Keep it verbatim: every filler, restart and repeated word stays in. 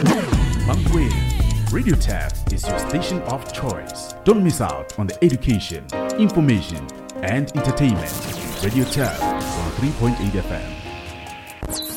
Bankway. Radio Tap is your station of choice. Don't miss out on the education, information, and entertainment. Radio Tap on three point eight F M.